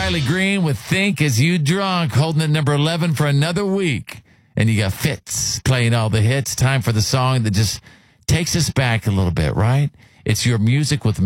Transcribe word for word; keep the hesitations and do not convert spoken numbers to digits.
Riley Green with Think As You Drunk, holding at number eleven for another week. And you got Fitz playing all the hits. Time for the song that just takes us back a little bit, right? It's your music with